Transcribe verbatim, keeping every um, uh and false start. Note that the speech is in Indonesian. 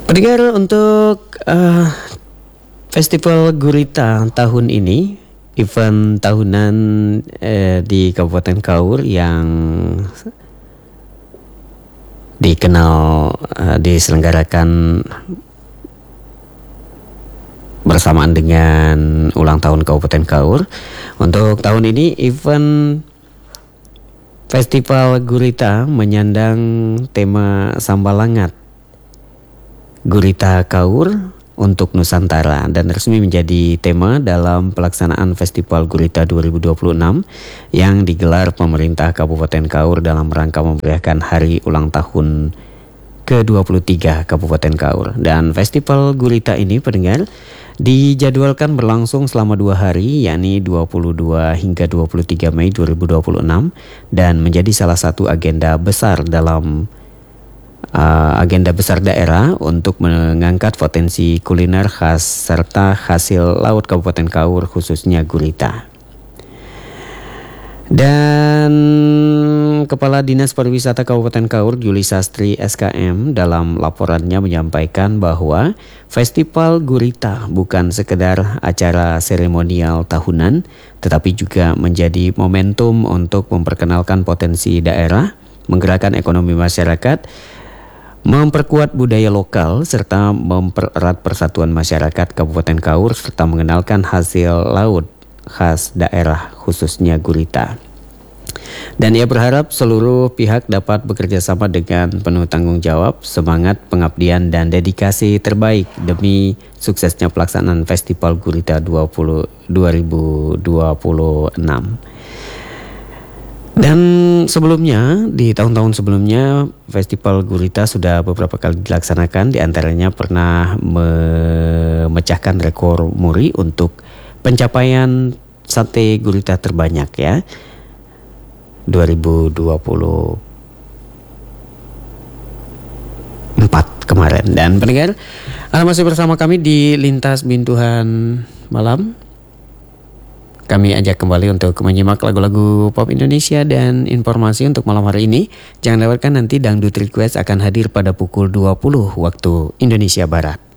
Pendengar, untuk uh, Festival Gurita tahun ini, event tahunan uh, di Kabupaten Kaur yang dikenal uh, diselenggarakan bersamaan dengan ulang tahun Kabupaten Kaur. Untuk tahun ini, event Festival Gurita menyandang tema Sambalangat Gurita Kaur untuk Nusantara dan resmi menjadi tema dalam pelaksanaan Festival Gurita dua ribu dua puluh enam yang digelar pemerintah Kabupaten Kaur dalam rangka memeriahkan hari ulang tahun ke dua puluh tiga Kabupaten Kaur. Dan Festival Gurita ini, pendengar, dijadwalkan berlangsung selama dua hari, yakni dua puluh dua hingga dua puluh tiga Mei dua ribu dua puluh enam, dan menjadi salah satu agenda besar dalam uh, agenda besar daerah untuk mengangkat potensi kuliner khas serta hasil laut Kabupaten Kaur, khususnya gurita. Dan Kepala Dinas Pariwisata Kabupaten Kaur, Juli Sastri S K M, dalam laporannya menyampaikan bahwa Festival Gurita bukan sekedar acara seremonial tahunan, tetapi juga menjadi momentum untuk memperkenalkan potensi daerah, menggerakkan ekonomi masyarakat, memperkuat budaya lokal, serta mempererat persatuan masyarakat Kabupaten Kaur, serta mengenalkan hasil laut khas daerah, khususnya gurita. Dan ia berharap seluruh pihak dapat bekerja sama dengan penuh tanggung jawab, semangat, pengabdian, dan dedikasi terbaik demi suksesnya pelaksanaan Festival Gurita dua ribu dua puluh enam. Dan sebelumnya, di tahun-tahun sebelumnya, Festival Gurita sudah beberapa kali dilaksanakan. Di antaranya pernah memecahkan rekor muri untuk pencapaian sate gurita terbanyak, ya, dua ribu dua puluh empat kemarin. Dan pendengar, Anda masih bersama kami di Lintas Bintuhan Malam. Kami ajak kembali untuk menyimak lagu-lagu pop Indonesia dan informasi untuk malam hari ini. Jangan lewatkan, nanti Dangdut Request akan hadir pada pukul dua puluh waktu Indonesia Barat.